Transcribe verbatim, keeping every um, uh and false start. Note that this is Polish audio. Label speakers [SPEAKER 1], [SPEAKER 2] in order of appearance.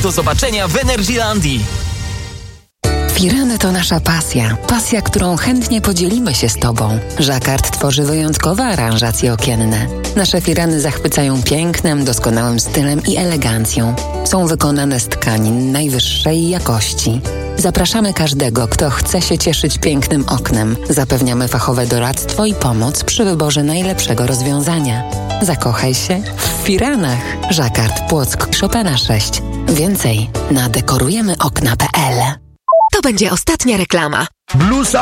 [SPEAKER 1] Do zobaczenia w Energylandii.
[SPEAKER 2] Firany to nasza pasja. Pasja, którą chętnie podzielimy się z Tobą. Jacquard tworzy wyjątkowe aranżacje okienne. Nasze firany zachwycają pięknem, doskonałym stylem i elegancją. Są wykonane z tkanin najwyższej jakości. Zapraszamy każdego, kto chce się cieszyć pięknym oknem. Zapewniamy fachowe doradztwo i pomoc przy wyborze najlepszego rozwiązania. Zakochaj się w firanach. Jacquard, Płock, Chopina sześć. Więcej na dekorujemy okna kropka p l.
[SPEAKER 3] To będzie ostatnia reklama.
[SPEAKER 4] Blusa